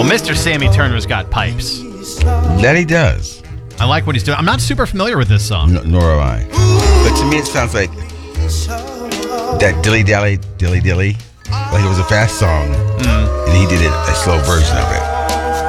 Well, Mr. Sammy Turner's got pipes. That he does. I like what he's doing. I'm not super familiar with this song. Nor am I. But to me, it sounds like that dilly dally, dilly dilly. Like it was a fast song, and he did a slow version of it.